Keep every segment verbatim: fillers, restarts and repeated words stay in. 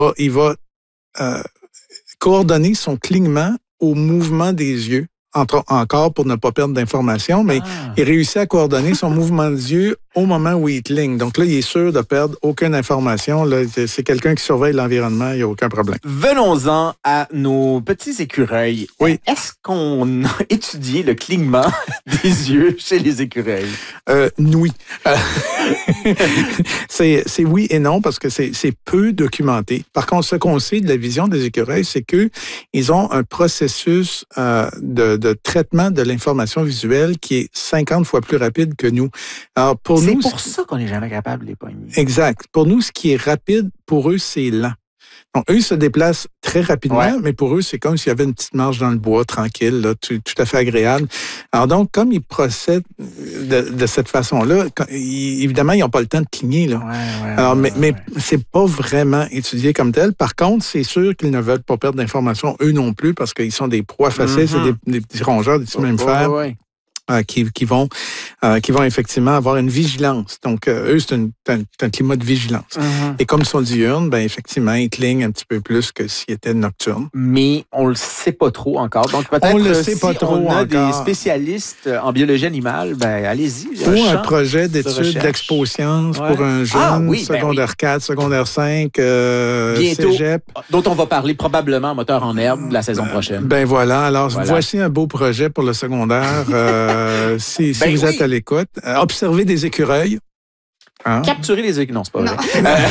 il va euh, coordonner son clignement au mouvement des yeux. Entre, encore pour ne pas perdre d'informations, mais ah. il réussit à coordonner son mouvement des yeux au moment où il cligne. Donc là, il est sûr de perdre aucune information. Là, c'est quelqu'un qui surveille l'environnement, il n'y a aucun problème. Venons-en à nos petits écureuils. Oui. Est-ce qu'on a étudié le clignement des yeux chez les écureuils? Euh, oui. c'est, c'est oui et non parce que c'est, c'est peu documenté. Par contre, ce qu'on sait de la vision des écureuils, c'est qu'ils ont un processus euh, de, de traitement de l'information visuelle qui est cinquante fois plus rapide que nous. Alors, pour c'est nous, pour ça qu'on n'est jamais capable de les pogner. Exact. Pour nous, ce qui est rapide, pour eux, c'est lent. Donc, eux, ils se déplacent très rapidement, ouais. mais pour eux, c'est comme s'il y avait une petite marche dans le bois, tranquille, là, tout, tout à fait agréable. Alors donc, comme ils procèdent de, de cette façon-là, quand, ils, évidemment, ils n'ont pas le temps de cligner. Là. Ouais, ouais, Alors, mais, ouais, mais ouais. c'est pas vraiment étudié comme tel. Par contre, c'est sûr qu'ils ne veulent pas perdre d'informations, eux non plus, parce qu'ils sont des proies faciles, mm-hmm. c'est des, des petits rongeurs, des petits oh, mammifères. Oh, ouais. Euh, qui, qui, vont, euh, qui vont effectivement avoir une vigilance. Donc, euh, eux, c'est un, un, un climat de vigilance. Mm-hmm. Et comme ils sont diurnes, ben effectivement, ils clignent un petit peu plus que s'ils étaient nocturnes. Mais on le sait pas trop encore. Donc, peut-être on le sait si pas trop on a encore. des spécialistes en biologie animale, ben allez-y. Ou un, un projet d'études d'expo-sciences ouais. pour un jeune, ah, oui, ben secondaire oui. quatre, secondaire cinq, euh, bientôt, cégep. Dont on va parler probablement moteur en herbe la saison prochaine. Ben voilà. Alors, voilà. Voici un beau projet pour le secondaire. Euh, si, si ben vous oui. êtes à l'écoute, euh, observez des écureuils. Hein? Capturer les écureuils. Non, c'est pas non. vrai.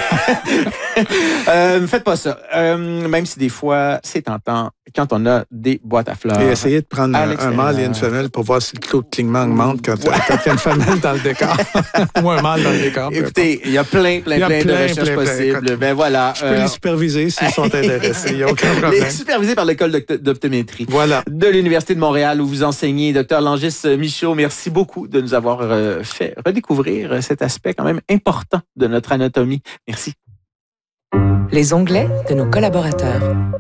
euh, ne faites pas ça. Euh, même si des fois, c'est tentant quand on a des boîtes à fleurs. Et essayez de prendre un, un mâle et une femelle pour voir si le taux de clignement augmente quand, ouais. quand il y a une femelle dans le décor. Ou un mâle dans le décor. Écoutez, il y a plein, plein, plein, plein de recherches plein, possibles. Plein. Ben voilà. Je peux euh... les superviser s'ils sont intéressés. Il n'y a aucun problème. Les supervisés par l'école d'optométrie. Voilà. De l'Université de Montréal où vous enseignez. Docteur Langis Michaud, merci beaucoup de nous avoir fait redécouvrir cet aspect quand même important de notre anatomie. Merci. Les onglets de nos collaborateurs.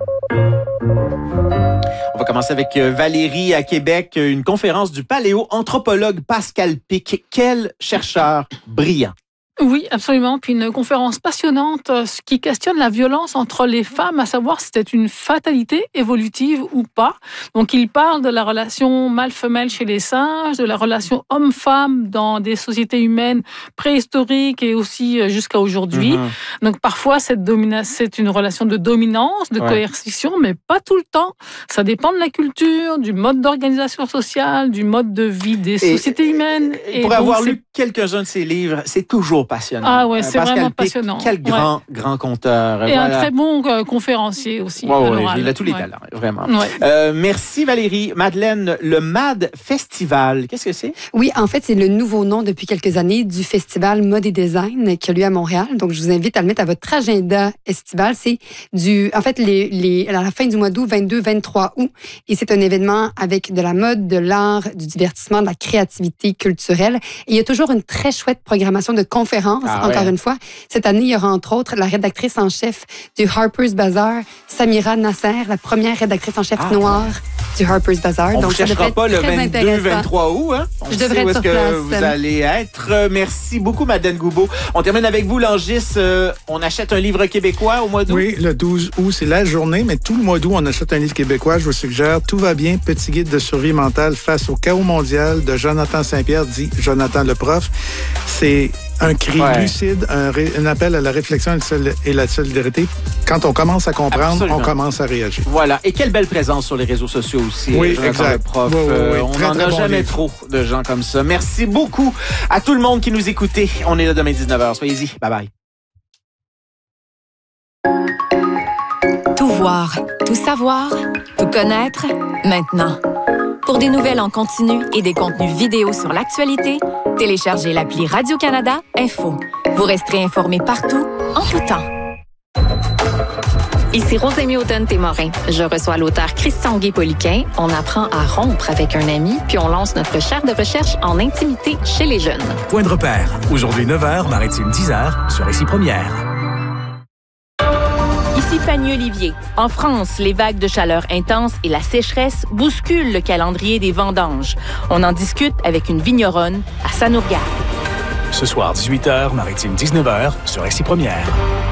On va commencer avec Valérie à Québec, une conférence du paléoanthropologue Pascal Pic. Quel chercheur brillant! Oui, absolument. Puis une conférence passionnante qui questionne la violence entre les femmes, à savoir si c'était une fatalité évolutive ou pas. Donc, il parle de la relation mâle-femelle chez les singes, de la relation homme-femme dans des sociétés humaines préhistoriques et aussi jusqu'à aujourd'hui. Mm-hmm. Donc, parfois, cette domina- c'est une relation de dominance, de ouais. coercition, mais pas tout le temps. Ça dépend de la culture, du mode d'organisation sociale, du mode de vie des et, sociétés humaines. Et pour donc, avoir c'est... lu quelques-uns de ses livres, c'est toujours passionnant. Ah ouais, c'est Pascal vraiment Pic, passionnant. Quel grand, ouais. grand conteur. Et voilà. un très bon euh, conférencier aussi. Ouais, ouais, il a tous les ouais. talents, vraiment. Ouais. Euh, merci Valérie. Madeleine, le M A D Festival, qu'est-ce que c'est? Oui, en fait, c'est le nouveau nom depuis quelques années du Festival Mode et Design qui a lieu à Montréal. Donc, je vous invite à le mettre à votre agenda estival. C'est du, en fait, les, les, à la fin du mois d'août, vingt-deux vingt-trois août. Et c'est un événement avec de la mode, de l'art, du divertissement, de la créativité culturelle. Et il y a toujours une très chouette programmation de conférences. Ah, encore ouais. une fois, cette année, il y aura entre autres la rédactrice en chef du Harper's Bazaar, Samira Nasser, la première rédactrice en chef ah, noire du Harper's Bazaar. On Donc, ne cherchera pas le vingt-deux vingt-trois août. Hein? On Je sait devrais où être est-ce sur que place. Vous allez être. Merci beaucoup, Madeleine Goubeau. On termine avec vous, Langis. Euh, on achète un livre québécois au mois d'août? Oui, le douze août, c'est la journée, mais tout le mois d'août, on achète un livre québécois. Je vous suggère Tout va bien, petit guide de survie mentale face au chaos mondial de Jonathan Saint-Pierre, dit Jonathan le prof. C'est un cri ouais. lucide, un, ré, un appel à la réflexion et la solidarité. Quand on commence à comprendre, Absolument. on commence à réagir. Voilà. Et quelle belle présence sur les réseaux sociaux aussi. Oui, Jonathan exact. Le prof. Oui, oui, oui. Euh, on n'en a bon jamais livre. trop de gens comme ça. Merci beaucoup à tout le monde qui nous écoutait. On est là demain dix-neuf heures. Soyez-y. Bye bye. Tout voir, tout savoir, tout connaître, maintenant. Pour des nouvelles en continu et des contenus vidéo sur l'actualité, téléchargez l'appli Radio-Canada Info. Vous resterez informés partout, en tout temps. Ici Rosémie Automne-Témorin. Je reçois l'auteur Christian Guay-Poliquin. On apprend à rompre avec un ami, puis on lance notre chaire de recherche en intimité chez les jeunes. Point de repère. Aujourd'hui neuf heures, Maritime dix heures, sur Ici Première. Ici Fanny Olivier. En France, les vagues de chaleur intense et la sécheresse bousculent le calendrier des vendanges. On en discute avec une vigneronne à Sanourgade. Ce soir, dix-huit heures, Maritime dix-neuf heures, sur Ici Première.